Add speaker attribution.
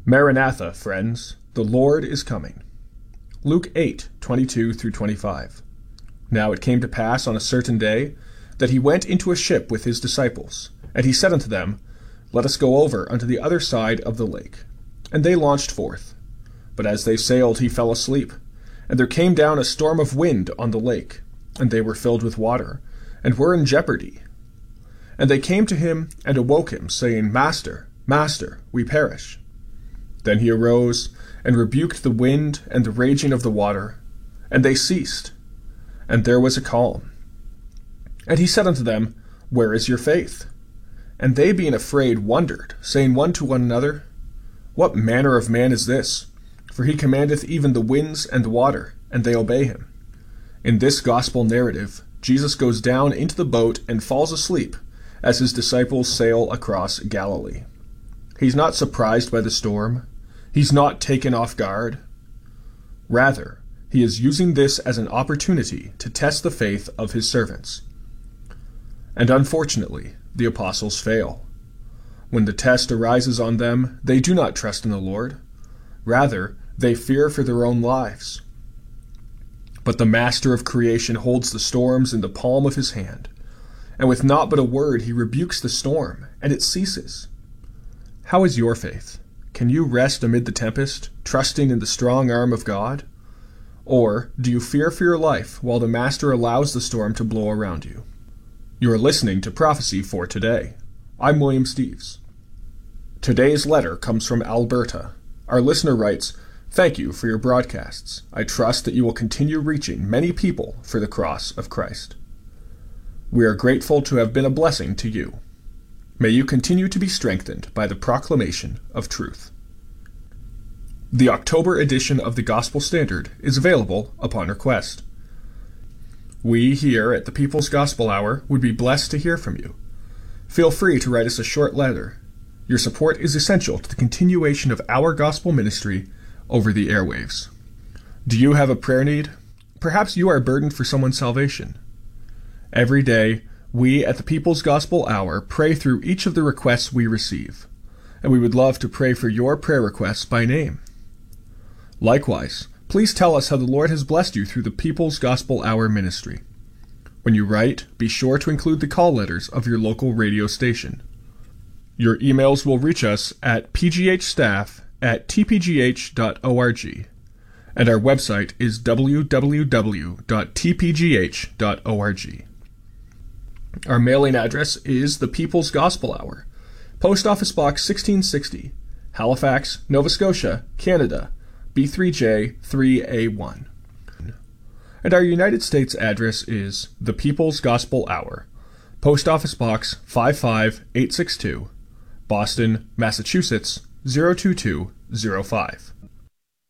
Speaker 1: Maranatha, friends, the Lord is coming. Luke 8:22-25. Now it came to pass on a certain day that he went into a ship with his disciples, and he said unto them, Let us go over unto the other side of the lake. And they launched forth. But as they sailed, he fell asleep. And there came down a storm of wind on the lake, and they were filled with water, and were in jeopardy. And they came to him, and awoke him, saying, Master, Master, we perish. Then he arose, and rebuked the wind and the raging of the water, and they ceased, and there was a calm. And he said unto them, Where is your faith? And they being afraid wondered, saying one to another, What manner of man is this? For he commandeth even the winds and the water, and they obey him. In this gospel narrative, Jesus goes down into the boat and falls asleep as his disciples sail across Galilee. He's not surprised by the storm. He's not taken off guard. Rather, he is using this as an opportunity to test the faith of his servants. And unfortunately, the apostles fail. When the test arises on them, they do not trust in the Lord. Rather, they fear for their own lives. But the Master of creation holds the storms in the palm of his hand, and with naught but a word he rebukes the storm, and it ceases. How is your faith? Can you rest amid the tempest, trusting in the strong arm of God? Or do you fear for your life while the Master allows the storm to blow around you? You are listening to Prophecy for Today. I'm William Steves. Today's letter comes from Alberta. Our listener writes, Thank you for your broadcasts. I trust that you will continue reaching many people for the cross of Christ. We are grateful to have been a blessing to you. May you continue to be strengthened by the proclamation of truth. The October edition of the Gospel Standard is available upon request. We here at the People's Gospel Hour would be blessed to hear from you. Feel free to write us a short letter. Your support is essential to the continuation of our gospel ministry over the airwaves. Do you have a prayer need? Perhaps you are burdened for someone's salvation. Every day, we at the People's Gospel Hour pray through each of the requests we receive, and we would love to pray for your prayer requests by name. Likewise, please tell us how the Lord has blessed you through the People's Gospel Hour ministry. When you write, be sure to include the call letters of your local radio station. Your emails will reach us at pghstaff@tpgh.org, and our website is www.tpgh.org. Our mailing address is the People's Gospel Hour, Post Office Box 1660, Halifax, Nova Scotia, Canada, B3J 3A1. And our United States address is the People's Gospel Hour, Post Office Box 55862, Boston, Massachusetts 02205.